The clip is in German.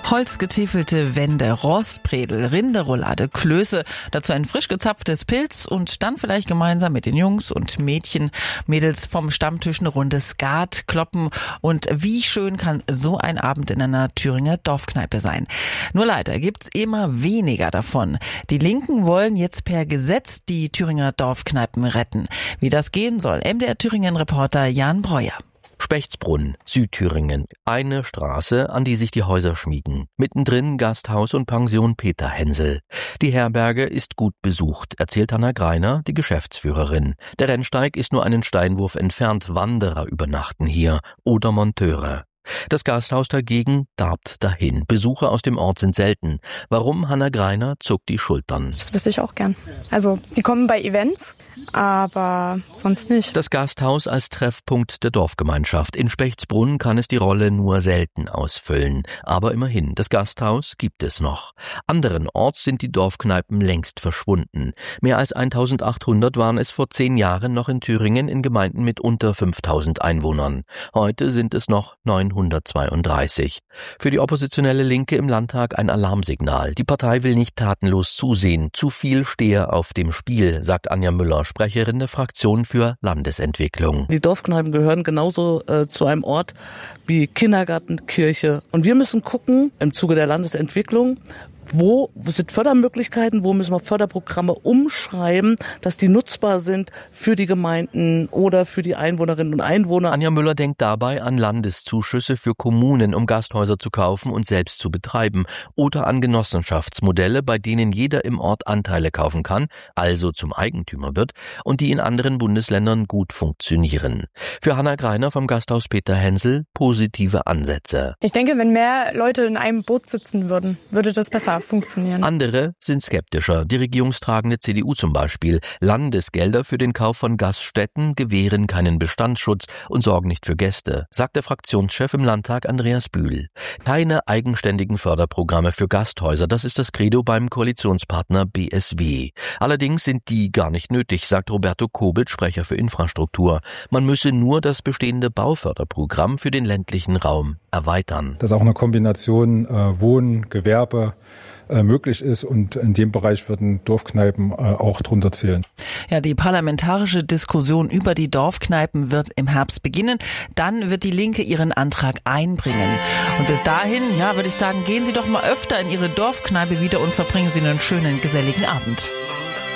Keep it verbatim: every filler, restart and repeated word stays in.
Holzgetiefelte Wände, Rostbredel, Rinderroulade, Klöße, dazu ein frisch gezapftes Pilz und dann vielleicht gemeinsam mit den Jungs und Mädchen, Mädels vom Stammtisch eine Runde Skat kloppen. Und wie schön kann so ein Abend in einer Thüringer Dorfkneipe sein. Nur leider gibt's immer weniger davon. Die Linken wollen jetzt per Gesetz die Thüringer Dorfkneipen retten. Wie das gehen soll, M D R Thüringen-Reporter Jan Breuer. Spechtsbrunn, Südthüringen. Eine Straße, an die sich die Häuser schmiegen. Mittendrin Gasthaus und Pension Peter Hensel. Die Herberge ist gut besucht, erzählt Hanna Greiner, die Geschäftsführerin. Der Rennsteig ist nur einen Steinwurf entfernt. Wanderer übernachten hier oder Monteure. Das Gasthaus dagegen darbt dahin. Besucher aus dem Ort sind selten. Warum? Hanna Greiner zuckt die Schultern. Das wüsste ich auch gern. Also, sie kommen bei Events, aber sonst nicht. Das Gasthaus als Treffpunkt der Dorfgemeinschaft. In Spechtsbrunn kann es die Rolle nur selten ausfüllen. Aber immerhin, das Gasthaus gibt es noch. Anderenorts sind die Dorfkneipen längst verschwunden. Mehr als eintausendachthundert waren es vor zehn Jahren noch in Thüringen in Gemeinden mit unter fünftausend Einwohnern. Heute sind es noch neunhundertzweiunddreißig. Für die oppositionelle Linke im Landtag ein Alarmsignal. Die Partei will nicht tatenlos zusehen. Zu viel stehe auf dem Spiel, sagt Anja Müller, Sprecherin der Fraktion für Landesentwicklung. Die Dorfkneipen gehören genauso äh, zu einem Ort wie Kindergarten, Kirche. Und wir müssen gucken, im Zuge der Landesentwicklung, wo sind Fördermöglichkeiten, wo müssen wir Förderprogramme umschreiben, dass die nutzbar sind für die Gemeinden oder für die Einwohnerinnen und Einwohner. Anja Müller denkt dabei an Landeszuschüsse für Kommunen, um Gasthäuser zu kaufen und selbst zu betreiben, oder an Genossenschaftsmodelle, bei denen jeder im Ort Anteile kaufen kann, also zum Eigentümer wird, und die in anderen Bundesländern gut funktionieren. Für Hanna Greiner vom Gasthaus Peter Hensel positive Ansätze. Ich denke, wenn mehr Leute in einem Boot sitzen würden, würde das besser funktionieren. Andere sind skeptischer. Die regierungstragende C D U zum Beispiel. Landesgelder für den Kauf von Gaststätten gewähren keinen Bestandsschutz und sorgen nicht für Gäste, sagt der Fraktionschef im Landtag Andreas Bühl. Keine eigenständigen Förderprogramme für Gasthäuser, das ist das Credo beim Koalitionspartner B S W. Allerdings sind die gar nicht nötig, sagt Roberto Kobelt, Sprecher für Infrastruktur. Man müsse nur das bestehende Bauförderprogramm für den ländlichen Raum erweitern. Dass auch eine Kombination äh, Wohnen, Gewerbe äh, möglich ist, und in dem Bereich würden Dorfkneipen äh, auch drunter zählen. Ja, die parlamentarische Diskussion über die Dorfkneipen wird im Herbst beginnen. Dann wird die Linke ihren Antrag einbringen. Und bis dahin, ja, würde ich sagen, gehen Sie doch mal öfter in Ihre Dorfkneipe wieder und verbringen Sie einen schönen, geselligen Abend.